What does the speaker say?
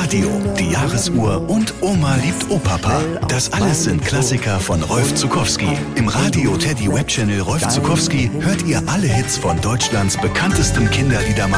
Radio, die Jahresuhr und Oma liebt Opapa. Das alles sind Klassiker von Rolf Zuckowski. Im Radio Teddy Web Channel Rolf Zuckowski hört ihr alle Hits von Deutschlands bekanntestem Kinderliedermacher